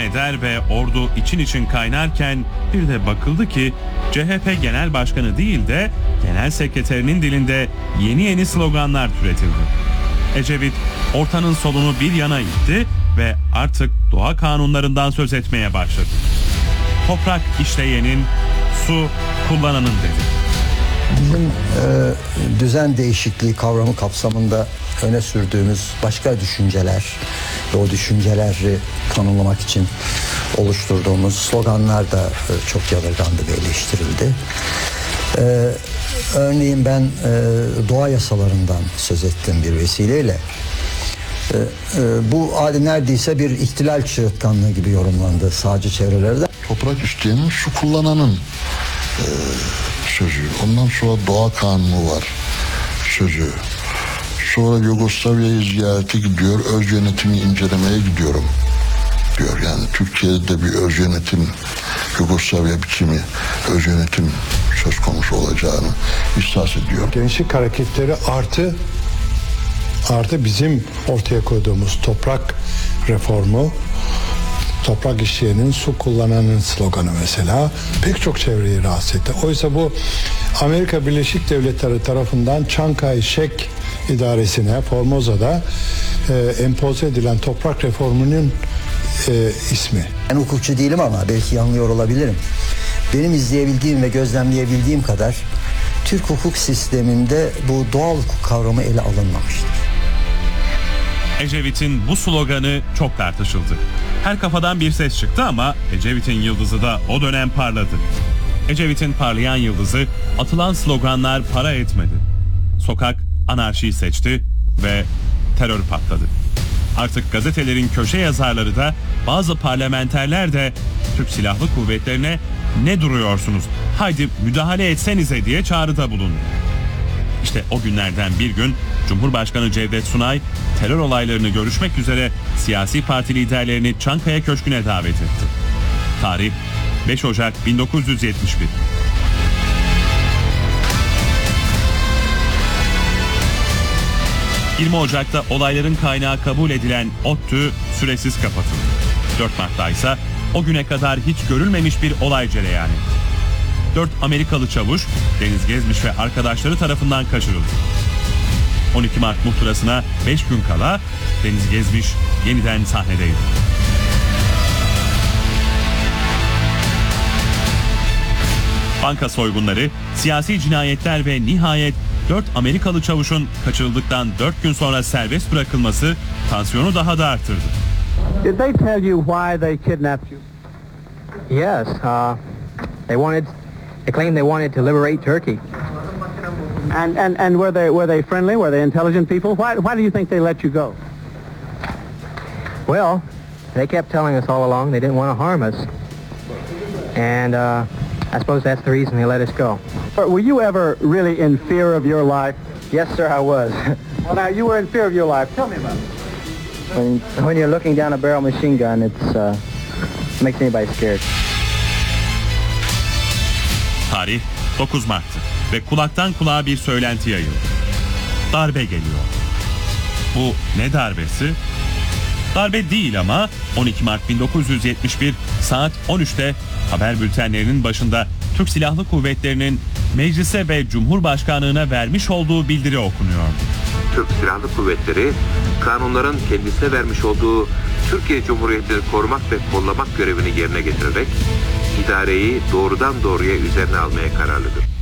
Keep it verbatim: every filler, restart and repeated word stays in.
eder ve ordu için için kaynarken bir de bakıldı ki C H P Genel Başkanı değil de Genel Sekreterinin dilinde yeni yeni sloganlar türetildi. Ecevit ortanın solunu bir yana itti ve artık doğa kanunlarından söz etmeye başladı. Toprak işleyenin, su kullananın dedi. Bizim e, düzen değişikliği kavramı kapsamında öne sürdüğümüz başka düşünceler ve o düşünceleri tanımlamak için oluşturduğumuz sloganlar da e, çok yadırgandı ve eleştirildi. E, örneğin ben e, doğa yasalarından söz ettim bir vesileyle. E, e, bu hali neredeyse bir ihtilal çığırtkanlığı gibi yorumlandı sağcı çevrelerde. Toprak isteyenin, su kullananın e, sözü. Ondan sonra doğa kanunu var sözü. Sonra Yugoslavya'yı ziyarete gidiyor, öz yönetimi incelemeye gidiyorum diyor. Yani Türkiye'de bir öz yönetim, Yugoslavya biçimi öz yönetim söz konusu olacağını ihsas ediyor. Gençlik hareketleri artı artı bizim ortaya koyduğumuz toprak reformu, toprak işleyenin, su kullananın sloganı mesela pek çok çevreyi rahatsız etti. Oysa bu Amerika Birleşik Devletleri tarafından Chiang Kai-shek idaresine Formosa'da e, empoze edilen toprak reformunun e, ismi. Ben hukukçu değilim ama belki yanılıyor olabilirim. Benim izleyebildiğim ve gözlemleyebildiğim kadar Türk hukuk sisteminde bu doğal hukuk kavramı ele alınmamıştır. Ecevit'in bu sloganı çok tartışıldı. Her kafadan bir ses çıktı ama Ecevit'in yıldızı da o dönem parladı. Ecevit'in parlayan yıldızı atılan sloganlar para etmedi. Sokak anarşiyi seçti ve terör patladı. Artık gazetelerin köşe yazarları da bazı parlamenterler de Türk Silahlı Kuvvetlerine ne duruyorsunuz, haydi müdahale etsenize diye çağrıda bulundu. İşte o günlerden bir gün Cumhurbaşkanı Cevdet Sunay terör olaylarını görüşmek üzere siyasi parti liderlerini Çankaya Köşkü'ne davet etti. Tarih beş Ocak bin dokuz yüz yetmiş bir. yirmi Ocak'ta olayların kaynağı kabul edilen ODTÜ süresiz kapatıldı. dört Mart'ta ise o güne kadar hiç görülmemiş bir olay cereyan etti. dört Amerikalı çavuş Deniz Gezmiş ve arkadaşları tarafından kaçırıldı. on iki Mart muhtırasına beş gün kala Deniz Gezmiş yeniden sahnedeydi. Banka soygunları, siyasi cinayetler ve nihayet dört Amerikalı çavuşun kaçırıldıktan dört gün sonra serbest bırakılması tansiyonu daha da arttırdı. Did they tell you why they kidnapped you? Yes, uh, they wanted, they claimed they wanted to liberate Turkey. And, and, and were they, were they friendly? Were they intelligent people? Why, why do you think they let you go? Well, they kept telling us all along they didn't want to harm us. And uh, I suppose that's the reason they let us go. Were you ever really in fear of your life? Yes, sir, I was. Well, now, you were in fear of your life. Tell me about it. When, when you're looking down a barrel machine gun, it's uh, makes anybody scared. Tarih dokuz Mart'tı ve kulaktan kulağa bir söylenti yayıldı. Darbe geliyor. Bu ne darbesi? Darbe değil ama on iki Mart bin dokuz yüz yetmiş bir saat on üçte haber bültenlerinin başında Türk Silahlı Kuvvetleri'nin meclise ve Cumhurbaşkanlığına vermiş olduğu bildiri okunuyordu. Türk Silahlı Kuvvetleri, kanunların kendisine vermiş olduğu Türkiye Cumhuriyeti'ni korumak ve kollamak görevini yerine getirerek idareyi doğrudan doğruya üzerine almaya kararlıdır.